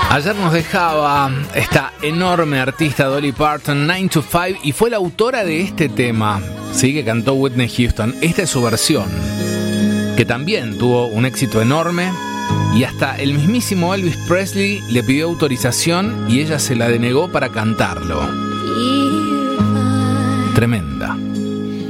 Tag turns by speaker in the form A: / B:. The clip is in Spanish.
A: Ayer nos dejaba esta enorme artista Dolly Parton, 9 to 5, y fue la autora de este tema, ¿sí? Que cantó Whitney Houston. Esta es su versión, que también tuvo un éxito enorme, y hasta el mismísimo Elvis Presley le pidió autorización y ella se la denegó para cantarlo. Tremenda.